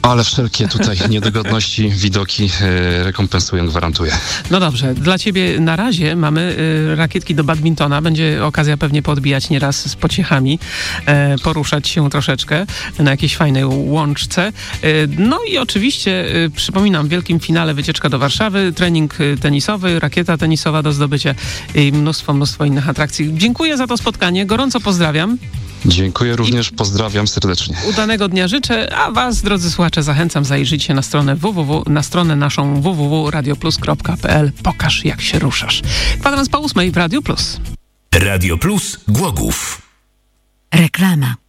Ale wszelkie tutaj niedogodności, widoki rekompensuję, gwarantuję. No dobrze, dla ciebie na razie mamy rakietki do badmintona. Będzie okazja pewnie podbijać nieraz z pociechami, poruszać się troszeczkę na jakiejś fajnej łączce. No i oczywiście przypominam, w wielkim finale wycieczka do Warszawy, trening tenisowy, rakieta tenisowa do zdobycia i mnóstwo innych atrakcji. Dziękuję za to spotkanie, gorąco pozdrawiam. Dziękuję również, pozdrawiam serdecznie. Udanego dnia życzę, a was, drodzy słuchacze, zachęcam, zajrzyjcie na stronę naszą www.radioplus.pl. Pokaż, jak się ruszasz. 8:15 w Radio Plus. Radio Plus Głogów. Reklama.